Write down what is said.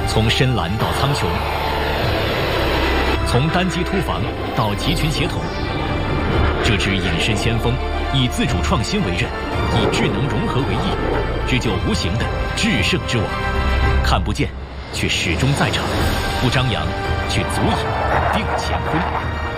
从深蓝到苍穹，从单机突防到集群协同，这支隐身先锋以自主创新为刃，以智能融合为翼，织就无形的制胜之网。看不见，却始终在场；不张扬，却足以定乾坤。